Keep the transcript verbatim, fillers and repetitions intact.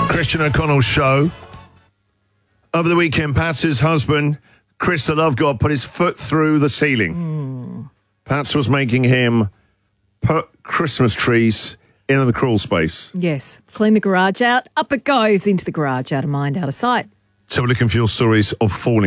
Christian O'Connell's show. Over the weekend, Pat's husband, Chris the Love God, put his foot through the ceiling. Mm. Pats was making him put Christmas trees into the crawl space. Yes. Clean the garage out. Up it goes into the garage. Out of mind, out of sight. So we're looking for your stories of falling